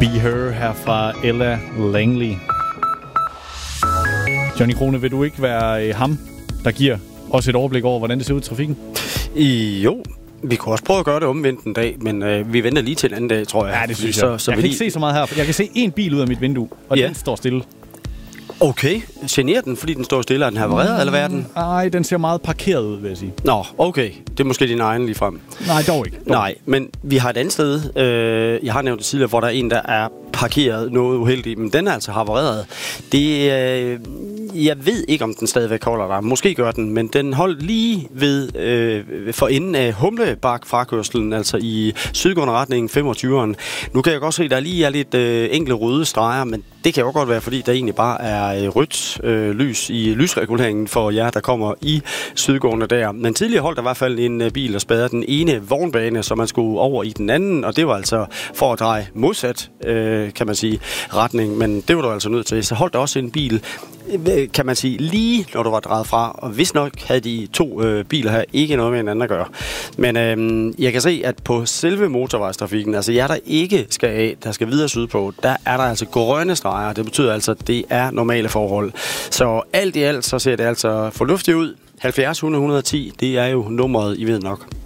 Be Her her fra Ella Langley. Johnny Krone, vil du ikke være ham, der giver os et overblik over, hvordan det ser ud i trafikken? Jo, vi kunne også prøve at gøre det omvendt en dag, men vi venter lige til en anden dag, tror jeg. Ja, det synes jeg. Jeg kan ikke se så meget her. Jeg kan se en bil ud af mit vindue, og den står stille. Okay. Generer den, fordi den står stille? Er den havareret, eller hvad er den? Nej, den ser meget parkeret ud, vil jeg sige. Nå, okay. Det er måske din egen lige frem. Nej, dog ikke. Nej, men vi har et andet sted. Jeg har nævnt det tidligere, hvor der er en, der er parkeret noget uheldigt, men den er altså havareret. Jeg ved ikke, om den stadigvæk holder der. Måske gør den, men den holdt lige ved for enden af Humlebak-frakørslen, altså i sydgående retning 25'eren. Nu kan jeg godt se, at der lige er lidt enkle røde streger, men det kan jo godt være, fordi der egentlig bare er rødt lys i lysreguleringen for jer, der kommer i sydgående der. Men tidligere holdt der i hvert fald en bil, der spadede den ene vognbane, så man skulle over i den anden, og det var altså for at dreje modsat, kan man sige, retning. Men det var du altså nødt til. Så holdt der også en bil, kan man sige, lige når du var drejet fra, og hvis nok havde de to biler her ikke noget med hinanden at gøre. Men jeg kan se, at på selve motorvejstrafikken, altså jer, der ikke skal af, der skal videre sydpå, der er der altså grønne streger. Det betyder altså, at det er normale forhold. Så alt i alt, så ser det altså fornuftigt ud. 70 100 110, det er jo nummeret, I ved nok.